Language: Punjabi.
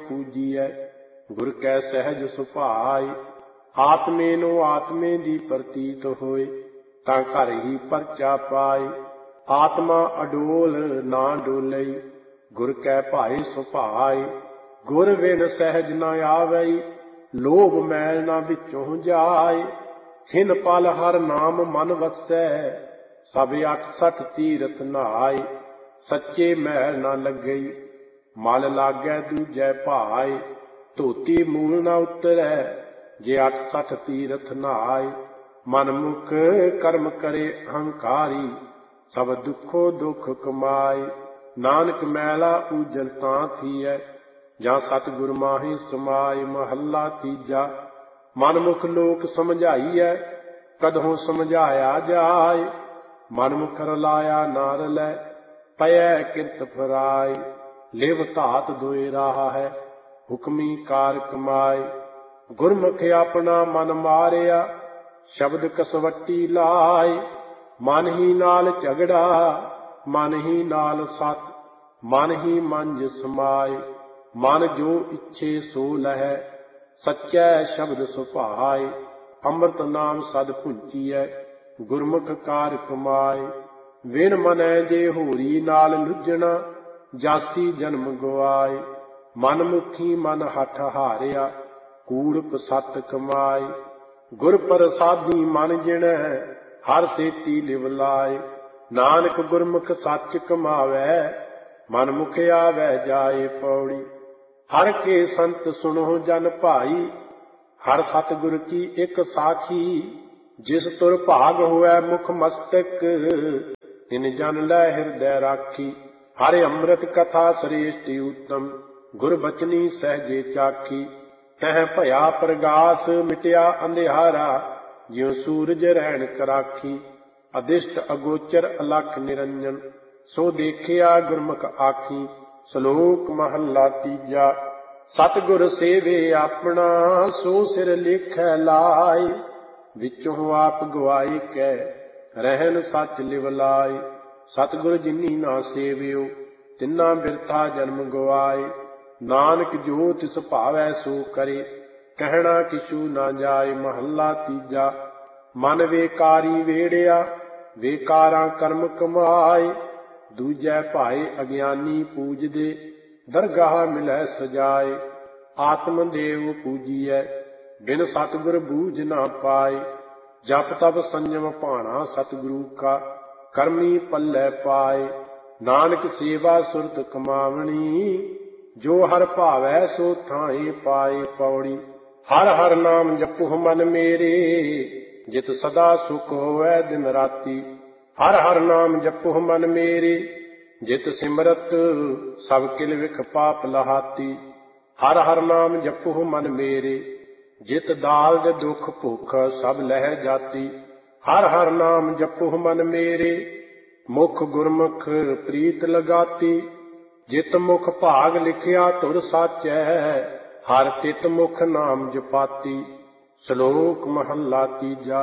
पूजिए। गुर कै सहज सुभाए, आत्मे नो आत्मे दी प्रतीत होए। तां घर ही परचा पाए, आत्मा अडोल ना डोलई। गुर कै भाए सुभाए, गुर बिन सहज न आवई। लोभ मैल ना विचों जाए, खिन पल हर नाम मन वसै। सब 68 तीरथ नहाए, सच्चे मैल ना लगई। मल लागै दूजै भाए, धोती मूल न उतरै। जे 68 तीरथ नहाए, मन मुख कर्म करे अहंकारी। सब दुखो दुख कमाए, नानक मैला ऊजल तां थीऐ। ਜਾਂ ਸਤਿਗੁਰ ਮਾਹੀ ਸਮਾਏ। ਮਹੱਲਾ ਤੀਜਾ। ਮਨ ਮੁਖ ਲੋਕ ਸਮਝਾਈਐ, ਕਦਹੋਂ ਸਮਝਾਇਆ ਜਾਏ। ਮਨ ਮੁਖ ਰਲਾਇਆ ਨਾ ਰਲੈ, ਪਇਐ ਕਿਰਤ ਫਰਾਏ। ਲਿਵ ਧਾਤ ਦੋਇ ਰਾਹ ਹੈ, ਹੁਕਮੀ ਕਾਰ ਕਮਾਏ। ਗੁਰਮੁਖ ਆਪਣਾ ਮਨ ਮਾਰਿਆ, ਸ਼ਬਦ ਕਸਵੱਟੀ ਲਾਏ। ਮਨ ਹੀ ਨਾਲ ਝਗੜਾ, ਮਨ ਹੀ ਨਾਲ ਸਤ, ਮਨ ਹੀ ਮੰਝ ਸਮਾਏ। ਮਨ ਜੋ ਇੱਛੇ ਸੋ ਲਹੈ, ਸੱਚੈ ਸ਼ਬਦ ਸੁਭਾਏ। ਅੰਮ੍ਰਿਤ ਨਾਮ ਸਦ ਭੁੰਚੀਐ, ਗੁਰਮੁਖ ਕਾਰ ਕਮਾਏ। ਵਿਣ ਮਨੈ ਜੇ ਹੋਰੀ ਨਾਲ ਲੁੱਝਣਾ, ਜਾਸੀ ਜਨਮ ਗਵਾਏ। ਮਨ ਮੁਖੀ ਮਨ ਹਠ ਹਾਰਿਆ, ਕੂੜਪ ਸਤ ਕਮਾਏ। ਗੁਰ ਪ੍ਰਸਾਦੀ ਮਨ ਜਿਣੈ, ਹਰ ਸੇਤੀ ਲਿਵ ਲਾਏ। ਨਾਨਕ ਗੁਰਮੁਖ ਸੱਚ ਕਮਾਵੈ, ਮਨ ਮੁਖ ਆਵੈ ਜਾਏ। ਪੌੜੀ। ਹਰ ਕੇ ਸੰਤ ਸੁਣੋ ਜਨ ਭਾਈ, ਹਰ ਸਤਿਗੁਰ ਕੀ ਇੱਕ ਸਾਖੀ। ਜਿਸ ਤੁਰ ਭਾਗ ਹੋਇ ਮੁਖ ਮਸਤਕ, ਤਿਨ ਜਨ ਲੈ ਹਿਰਦੈ ਰਾਖੀ। ਹਰਿ ਅੰਮ੍ਰਿਤ ਕਥਾ ਸ੍ਰੇਸ਼ਟਿ ਉੱਤਮ, ਗੁਰ ਬਚਨੀ ਸਹਿਜੇ ਚਾਖੀ। ਤਹਿ ਭਇਆ ਪ੍ਰਗਾਸ ਮਿਟਿਆ ਅੰਧਿਆਰਾ, ਜਿਉ ਸੂਰਜ ਰਹਿਣ ਕਰਾਖੀ। ਅਦਿਸ਼ਟ ਅਗੋਚਰ ਅਲਖ ਨਿਰੰਜਨ, ਸੋ ਦੇਖਿਆ ਗੁਰਮੁਖ ਆਖੀ। ਸ਼ਲੋਕ ਮਹੱਲਾ ਤੀਜਾ। ਸਤਿਗੁਰ ਸੇਵੇ ਆਪਣਾ, ਸੋ ਸਿਰ ਲੇਖੈ ਲਾਏ। ਵਿਚੋਂ ਆਪ ਗਵਾਈ ਕੈ, ਰਹਿਨ ਸੱਚ ਲਿਵ ਲਾਏ। ਸਤਿਗੁਰ ਜਿਨੀ ਨਾ ਸੇਵਿਓ, ਤਿਨਾ ਬਿਰਥਾ ਜਨਮ ਗਵਾਏ। ਨਾਨਕ ਜੋ ਤਿਸ ਭਾਵੈ ਸੋ ਕਰੇ, ਕਹਿਣਾ ਕਿਛੂ ਨਾ ਜਾਏ। ਮਹੱਲਾ ਤੀਜਾ। ਮਨ ਵੇਕਾਰੀ ਵੇੜਿਆ, ਵੇਕਾਰਾਂ ਕਰਮ ਕਮਾਏ। ਦੂਜੈ ਭਾਏ ਅਗਿਆਨੀ ਪੂਜਦੇ, ਦਰਗਾਹ ਮਿਲੈ ਸਜਾਏ। ਆਤਮ ਦੇਵ ਪੂਜੀਐ, ਬਿਨ ਸਤਿਗੁਰ ਬੂਝ ਨਾ ਪਾਏ। ਜਪ ਤਪ ਸੰਜਮ ਭਾਣਾ ਸਤਿਗੁਰੂ ਕਾ, ਕਰਮੀ ਪੱਲੇ ਪਾਏ। ਨਾਨਕ ਸੇਵਾ ਸੁਰਤ ਕਮਾਵਣੀ, ਜੋ ਹਰ ਭਾਵੈ ਸੋ ਥਾਏ ਪਾਏ। ਪੌੜੀ। ਹਰ ਹਰ ਨਾਮ ਜਪੁ ਮਨ ਮੇਰੇ, ਜਿਤ ਸਦਾ ਸੁਖ ਹੋਵੈ ਦਿਨ ਰਾਤੀ। ਹਰ ਹਰ ਨਾਮ ਜਪੁ ਮਨ ਮੇਰੇ, ਜਿਤ ਸਿਮਰਤ ਸਭ ਕਿਲ ਵਿਖ ਪਾਪ ਲਹਾਤੀ। ਹਰ ਹਰ ਨਾਮ ਜਪੁ ਮਨ ਮੇਰੇ, ਜਿਤ ਦਾਲਦ ਦੁਖ ਭੁਖ ਸਭ ਲਹਿ ਜਾਤੀ। ਹਰ ਹਰ ਨਾਮ ਜਪੁ ਮਨ ਮੇਰੇ, ਮੁਖ ਗੁਰਮੁਖ ਪ੍ਰੀਤ ਲਗਾਤੀ। ਜਿਤ ਮੁਖ ਭਾਗ ਲਿਖਿਆ ਧੁਰ ਸਾਚੈ, ਹਰ ਤਿਤ ਮੁਖ ਨਾਮ ਜਪਾਤੀ। ਸ਼ਲੋਕ ਮਹੱਲਾ ਤੀਜਾ।